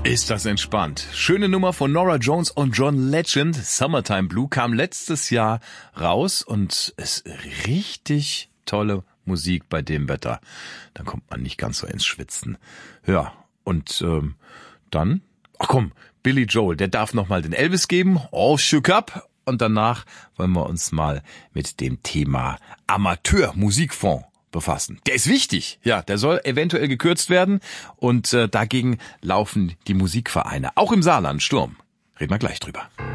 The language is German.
Ist das entspannt. Schöne Nummer von Norah Jones und John Legend. Summertime Blue kam letztes Jahr raus und ist richtig tolle Musik bei dem Wetter. Dann kommt man nicht ganz so ins Schwitzen. Ja, und dann, ach komm, Billy Joel, der darf nochmal den Elvis geben. All Shook Up. Und danach wollen wir uns mal mit dem Thema Amateur-Musikfonds befassen. Der ist wichtig, ja, der soll eventuell gekürzt werden und dagegen laufen die Musikvereine, auch im Saarland Sturm. Reden wir gleich drüber.